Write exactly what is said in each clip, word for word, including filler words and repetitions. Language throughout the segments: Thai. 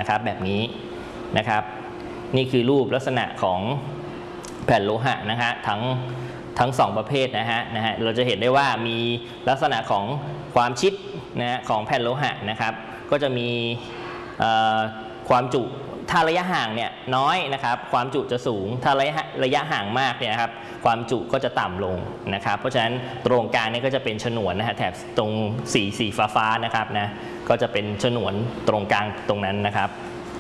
นะครับแบบนี้นะครับนี่คือรูปลักษณะของแผ่นโลหะนะฮะทั้งทั้งสองประเภทนะฮะนะฮะเราจะเห็นได้ว่ามีลักษณะของความชิดนะของแผ่นโลหะนะครับก็จะมีความจุถ้าระยะห่างเนี่ยน้อยนะครับความจุจะสูงถ้าระยะระยะห่างมากเนี่ยครับความจุก็จะต่ำลงนะครับเพราะฉะนั้นตรงกลางนี่ก็จะเป็นฉนวนนะฮะแถบตรงสีสีฟ้าฟ้านะครับนะก็จะเป็นฉนวนตรงกลางตรงนั้นนะครับ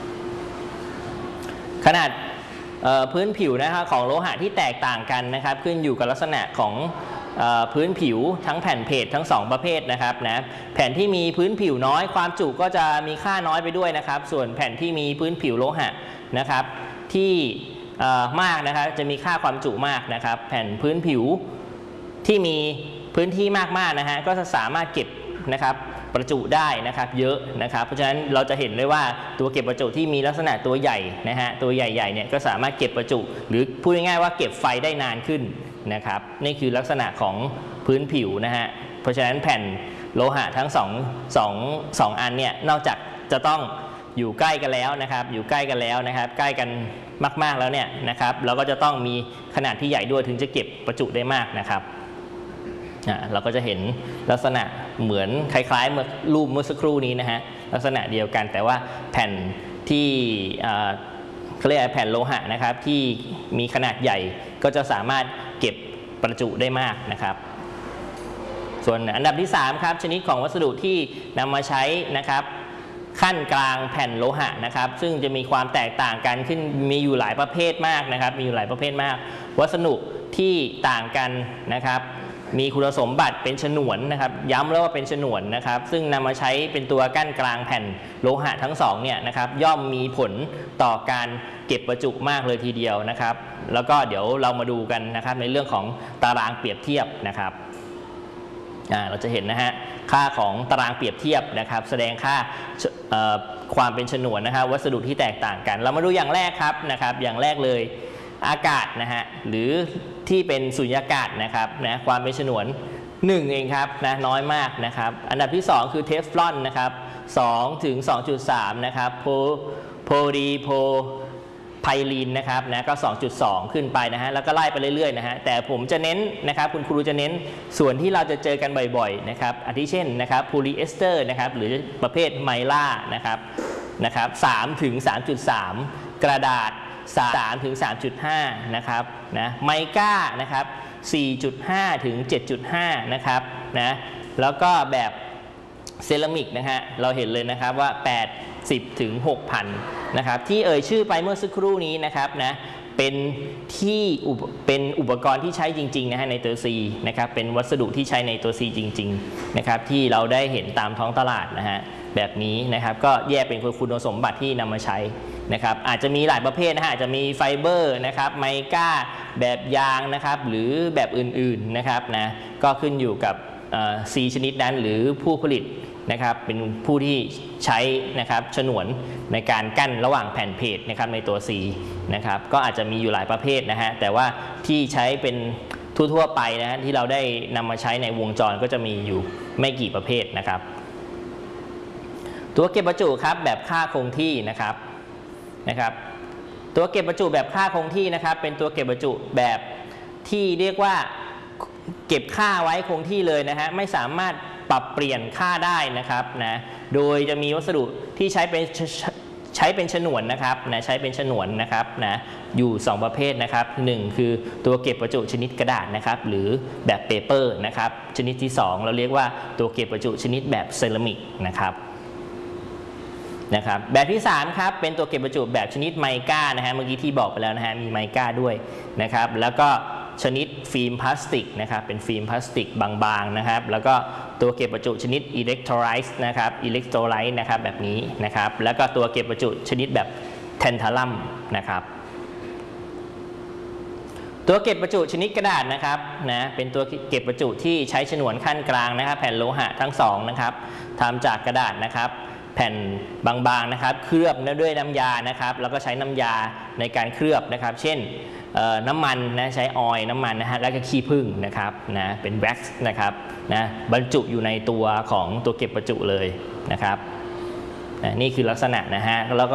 ขนาดพื้นผิวนะครับของโลหะที่แตกต่างกันนะครับขึ้นอยู่กับลักษณะของพื้นผิวทั้งแผ่นเพจทั้งสองประเภทนะครับนะแผ่นที่มีพื้นผิวน้อยความจุก็จะมีค่าน้อยไปด้วยนะครับส่วนแผ่นที่มีพื้นผิวโลหะนะครับที่มากนะครับจะมีค่าความจุมากนะครับแผ่นพื้นผิวที่มีพื้นที่มากๆนะฮะก็จะสามารถเก็บนะครับประจุได้นะครับเยอะนะครับเพราะฉะนั้นเราจะเห็นได้ว่าตัวเก็บประจุที่มีลักษณะตัวใหญ่นะฮะตัวใหญ่ๆเนี่ยก็สามารถเก็บประจุหรือพูดง่ายๆว่าเก็บไฟได้นานขึ้นนะครับนี่คือลักษณะของพื้นผิวนะฮะเพราะฉะนั้นแผ่นโลหะทั้งสองสองสองอันเนี่ยนอกจากจะต้องอยู่ใกล้กันแล้วนะครับอยู่ใกล้กันแล้วนะครับใกล้กันมากๆแล้วเนี่ยนะครับเราก็จะต้องมีขนาดที่ใหญ่ด้วยถึงจะเก็บประจุได้มากนะครับเราก็จะเห็นลักษณะเหมือนคล้ายๆเมื่อรูปเมื่อสักครู่นี้นะฮะลักษณะเดียวกันแต่ว่าแผ่นที่เขาเรียกแผ่นโลหะนะครับที่มีขนาดใหญ่ก็จะสามารถเก็บประจุได้มากนะครับส่วนอันดับที่สามครับชนิดของวัสดุที่นำมาใช้นะครับขั้นกลางแผ่นโลหะนะครับซึ่งจะมีความแตกต่างกันขึ้นมีอยู่หลายประเภทมากนะครับมีอยู่หลายประเภทมากวัสดุที่ต่างกันนะครับมีคุณสมบัติเป็นฉนวนนะครับย้ำแล้วว่าเป็นฉนวนนะครับซึ่งนำมาใช้เป็นตัวกั้นกลางแผ่นโลหะทั้งสองเนี่ยนะครับย่อมมีผลต่อการเก็บประจุมากเลยทีเดียวนะครับแล้วก็เดี๋ยวเรามาดูกันนะครับในเรื่องของตารางเปรียบเทียบนะครับเราจะเห็นนะฮะค่าของตารางเปรียบเทียบนะครับแสดงค่าความเป็นฉนวนนะครับวัสดุที่แตกต่างกันเรามาดูอย่างแรกครับนะครับอย่างแรกเลยอากาศนะฮะหรือที่เป็นสุญญากาศนะครับนะความเป็นฉนวนหนึ่งเองครับนะน้อยมากนะครับอันดับที่สองคือเทฟลอนนะครับสองถึง สองจุดสาม นะครับโพโพลีโพไพลีนนะครับนะก็ สองจุดสอง ขึ้นไปนะฮะแล้วก็ไล่ไปเรื่อยๆนะฮะแต่ผมจะเน้นนะครับคุณครูจะเน้นส่วนที่เราจะเจอกันบ่อยๆนะครับอาทิเช่นนะครับโพลีเอสเตอร์นะครับหรือประเภทไมล่านะครับนะครับสามถึง สามจุดสาม กระดาษสามถึง สามจุดห้า นะครับนะไมก้านะครับ สี่จุดห้า ถึง เจ็ดจุดห้า นะครับนะแล้วก็แบบเซรามิกนะฮะเราเห็นเลยนะครับว่าแปดสิบถึง หกพัน นะครับที่เอ่ยชื่อไปเมื่อสักครู่นี้นะครับนะเป็นที่เป็นอุปกรณ์ที่ใช้จริงๆนะฮะในตัว C นะครับเป็นวัสดุที่ใช้ในตัว C จริงๆนะครับที่เราได้เห็นตามท้องตลาดนะฮะแบบนี้นะครับก็แยกเป็นคุณสมบัติที่นำมาใช้นะครับอาจจะมีหลายประเภทนะฮะอาจจะมีไฟเบอร์นะครับไมก้าแบบยางนะครับหรือแบบอื่นๆนะครับนะก็ขึ้นอยู่กับ C ชนิดนั้นหรือผู้ผลิตนะครับเป็นผู้ที่ใช้นะครับฉนวนในการกั้นระหว่างแผ่นเพจนะครับในตัว C นะครับก็อาจจะมีอยู่หลายประเภทนะฮะแต่ว่าที่ใช้เป็นทั่วๆไปนะฮะที่เราได้นำมาใช้ในวงจรก็จะมีอยู่ไม่กี่ประเภทนะครับตัวเก็บประจุครับแบบค่าคงที่นะครับนะครับตัวเก็บประจุแบบค่าคงที่นะครับเป็นตัวเก็บประจุแบบที่เรียกว่าเก็บค่าไว้คงที่เลยนะฮะไม่สามารถปรับเปลี่ยนค่าได้นะครับนะโดยจะมีวัสดุที่ใช้เป็นใช้เป็นฉนวนนะครับนะใช้เป็นฉนวนนะครับนะอยู่สองประเภทนะครับหนึ่งคือตัวเก็บประจุชนิดกระดาษนะครับหรือแบบเปเปอร์นะครับชนิดที่สองเราเรียกว่าตัวเก็บประจุชนิดแบบเซรามิกนะครับนะครับแบบที่สามครับเป็นตัวเก็บประจุแบบชนิดไมก้านะฮะเมื่อกี้ที่บอกไปแล้วนะฮะมีไมก้าด้วยนะครับแล้วก็ชนิดฟิล์มพลาสติกนะครับเป็นฟิล์มพลาสติกบางๆนะครับแล้วก็ตัวเก็บประจุชนิดอิเล็กโทรไลซ์นะครับอิเล็กโทรไลซ์นะครับแบบนี้นะครับแล้วก็ตัวเก็บประจุชนิดแบบแทนทาลัมนะครับตัวเก็บประจุชนิดกระดาษนะครับนะเป็นตัวเก็บประจุที่ใช้ฉนวนขั้นกลางนะครับแผ่นโลหะทั้งสองนะครับทำจากกระดาษนะครับแผ่นบางๆนะครับเคลือบด้วยน้ำยานะครับแล้วก็ใช้น้ำยาในการเคลือบนะครับเช่นน้ำมันนะใช้ออยล์น้ำมันนะฮะแล้วก็ขี้ผึ้งนะครับนะเป็นแว็กซ์นะครับนะบรรจุอยู่ในตัวของตัวเก็บประจุเลยนะครับนะนี่คือลักษณะนะฮะแล้วก็